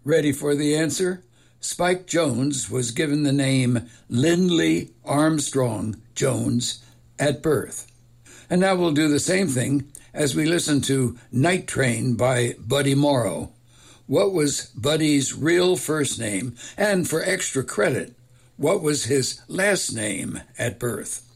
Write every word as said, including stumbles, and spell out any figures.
Ready for the answer? Spike Jones was given the name Lindley Armstrong Jones at birth. And now we'll do the same thing as we listen to Night Train by Buddy Morrow. What was Buddy's real first name? And for extra credit, what was his last name at birth?